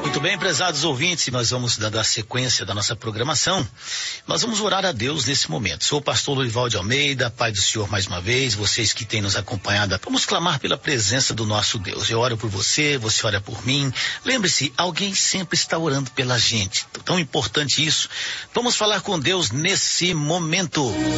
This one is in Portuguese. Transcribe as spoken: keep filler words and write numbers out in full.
Muito bem, prezados ouvintes, nós vamos dar a sequência da nossa programação. Nós vamos orar a Deus nesse momento. Sou o pastor Lorival de Almeida, Pai do Senhor mais uma vez, vocês que têm nos acompanhado. Vamos clamar pela presença do nosso Deus. Eu oro por você, você ora por mim. Lembre-se, alguém sempre está orando pela gente. Tão importante isso. Vamos falar com Deus nesse momento.